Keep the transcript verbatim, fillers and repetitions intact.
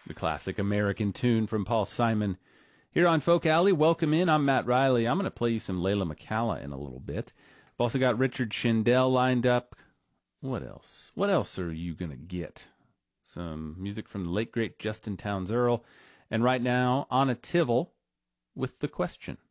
The classic American tune from Paul Simon. Here on Folk Alley, welcome in. I'm Matt Riley. I'm going to play you some Layla McCalla in a little bit. I've also got Richard Shindell lined up. What else? What else are you going to get? Some music from the late, great Justin Townes Earle. And right now, Anna Tivel with The Question.